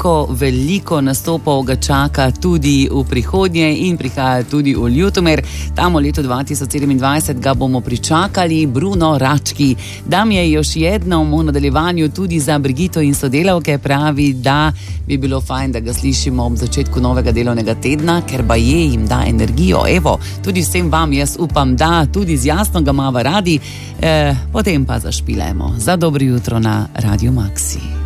veliko nastopov ga čaka tudi v prihodnje in prihaja tudi v Ljutomer. Tam v letu 2027 ga bomo pričakali. Bruno Rački. Dam je još jednom v nadaljevanju tudi za Brigito in sodelavke, pravi, da bi bilo fajn, da ga slišimo ob začetku novega delovnega tedna, ker baje jim da energijo. Evo, tudi vsem vam jaz upam, da tudi z Jasno ga mava radi, potem pa zašpilemo. Za dobro jutro na Radio Maxi.